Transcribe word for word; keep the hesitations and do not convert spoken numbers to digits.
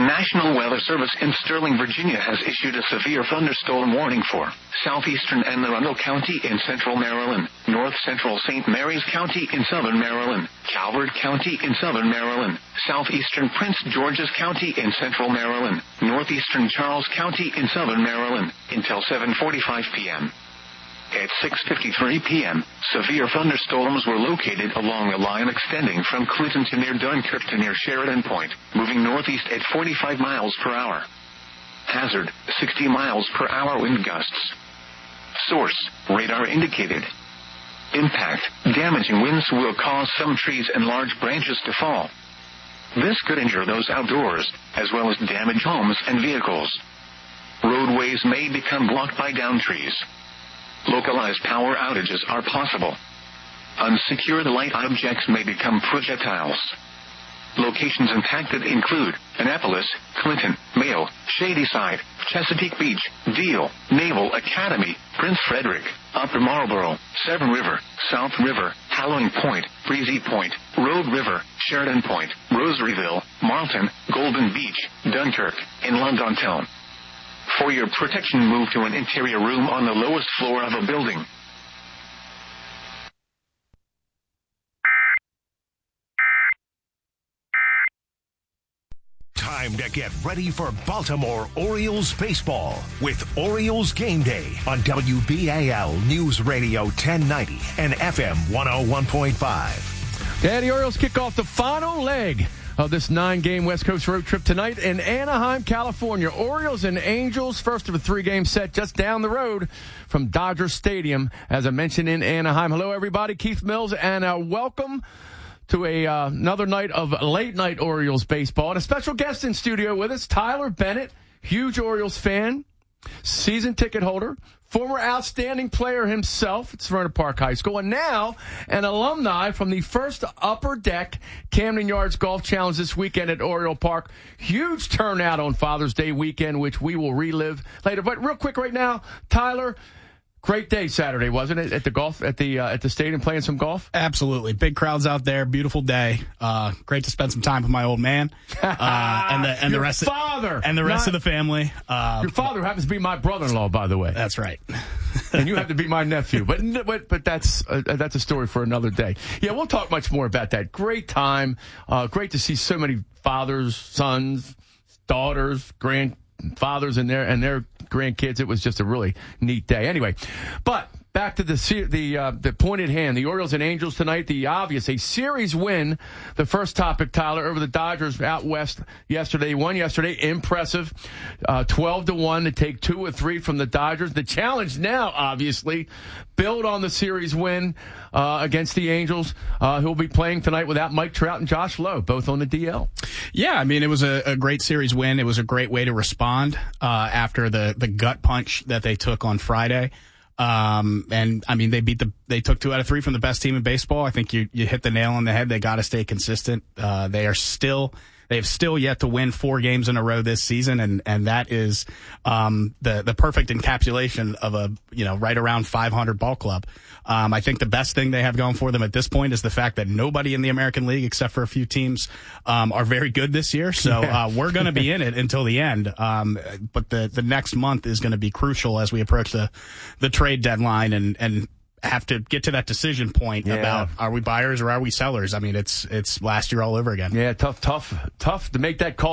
National Weather Service in Sterling, Virginia has issued a severe thunderstorm warning for southeastern Anne Arundel County in central Maryland, north central Saint Mary's County in southern Maryland, Calvert County in southern Maryland, southeastern Prince George's County in central Maryland, northeastern Charles County in southern Maryland, until seven forty-five p.m. At six fifty-three p.m., severe thunderstorms were located along a line extending from Clinton to near Dunkirk to near Sheridan Point, moving northeast at forty-five miles per hour. Hazard, sixty miles per hour wind gusts. Source, radar indicated. Impact, damaging winds will cause some trees and large branches to fall. This could injure those outdoors, as well as damage homes and vehicles. Roadways may become blocked by downed trees. Localized power outages are possible. Unsecured light objects may become projectiles. Locations impacted include Annapolis, Clinton, Mayo, Shadyside, Chesapeake Beach, Deal, Naval Academy, Prince Frederick, Upper Marlboro, Severn River, South River, Hallowing Point, Breezy Point, Road River, Sheridan Point, Rosaryville, Marlton, Golden Beach, Dunkirk, and London Town. For your protection, move to an interior room on the lowest floor of a building. Time to get ready for Baltimore Orioles baseball with Orioles Game Day on W B A L News Radio ten ninety and F M one oh one point five. Yeah, the Orioles kick off the final leg of this nine-game West Coast road trip tonight in Anaheim, California. Orioles and Angels, first of a three-game set just down the road from Dodger Stadium, as I mentioned, in Anaheim. Hello, everybody. Keith Mills, and uh, welcome to a uh, another night of late-night Orioles baseball. And a special guest in studio with us, Tyler Bennett, huge Orioles fan, season ticket holder, former outstanding player himself at Severna Park High School, and now an alumni from the first Upper Deck Camden Yards Golf Challenge this weekend at Oriole Park. Huge turnout on Father's Day weekend, which we will relive later. But real quick right now, Tyler, great day Saturday, wasn't it, at the golf at the uh, at the stadium playing some golf? Absolutely, big crowds out there, beautiful day. Uh, great to spend some time with my old man uh, and the and Your the rest father, of, and the rest not, of the family. Uh, your father happens to be my brother-in-law, by the way. That's right. And you have to be my nephew, but but but that's uh, that's a story for another day. Yeah, we'll talk much more about that. Great time, uh, great to see so many fathers, sons, daughters, grandfathers, and their and their grandkids. It was just a really neat day. Anyway, but back to the the uh, the point at hand. The Orioles and Angels tonight. The obvious, a series win. The first topic, Tyler, over the Dodgers out west yesterday. Won yesterday. Impressive. Uh, twelve to one to take two or three from the Dodgers. The challenge now, obviously, build on the series win uh, against the Angels, uh, who will be playing tonight without Mike Trout and Josh Lowe, both on the D L. Yeah, I mean, it was a, a great series win. It was a great way to respond uh, after the, the gut punch that they took on Friday. Um, and I mean, they beat the, they took two out of three from the best team in baseball. I think you, you hit the nail on the head. They got to stay consistent. Uh, they are still, they have still yet to win four games in a row this season. And, and that is, um, the, the perfect encapsulation of a, you know, right around five hundred ball club. Um, I think the best thing they have going for them at this point is the fact that nobody in the American League, except for a few teams, um, are very good this year. So, uh, we're going to be in it until the end. Um, but the, the next month is going to be crucial as we approach the, the trade deadline and, and have to get to that decision point yeah. about are we buyers or are we sellers? I mean, it's, it's last year all over again. Yeah, tough, tough, tough to make that call.